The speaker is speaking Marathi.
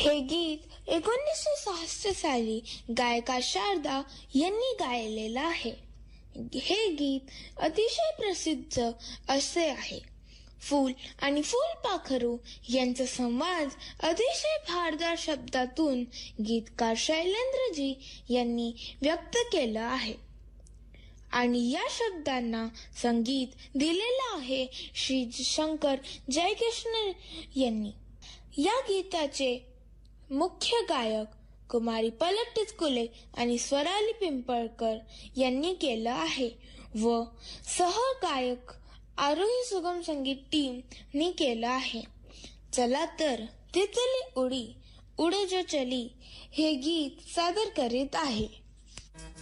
हे गीत 1966 साली गायिका शारदा यांनी गायलेलं आहे. हे गीत अतिशय प्रसिद्ध असे आहे. फूल आणि फुलपाखरू यांचा संवाद अतिशय भारदार शब्दातून गीतकार शैलेंद्रजी यांनी व्यक्त केलं आहे आणि या शब्दांना संगीत दिलेलं आहे श्री शंकर जयकिशन यांनी. या गीताचे मुख्य गायक कुमारी पलक टिचकुले आणि स्वराली पिंपळकर यांनी केलं आहे व सहगायक आरोही सुगम संगीत टीम नी केलं आहे. चला तर तितली उडी उडे जो चली हे गीत सादर करीत आहे.